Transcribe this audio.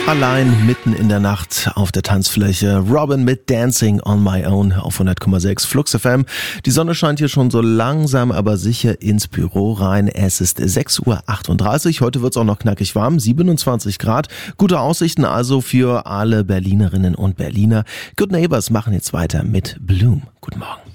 Allein mitten in der Nacht auf der Tanzfläche. Robin mit Dancing on My Own auf 100,6 Flux FM. Die Sonne scheint hier schon so langsam, aber sicher ins Büro rein. Es ist 6:38 Uhr. Heute wird's auch noch knackig warm, 27 Grad. Gute Aussichten also für alle Berlinerinnen und Berliner. Good Neighbors machen jetzt weiter mit Bloom. Guten Morgen.